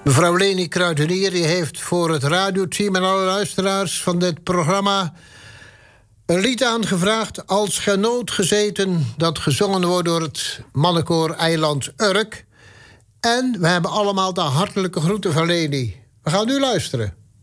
Mevrouw Leni Kruidenier die heeft voor het radioteam en alle luisteraars van dit programma een lied aangevraagd, Als genoot gezeten, dat gezongen wordt door het mannenkoor Eiland Urk. En we hebben allemaal de hartelijke groeten van Leni. We gaan nu luisteren.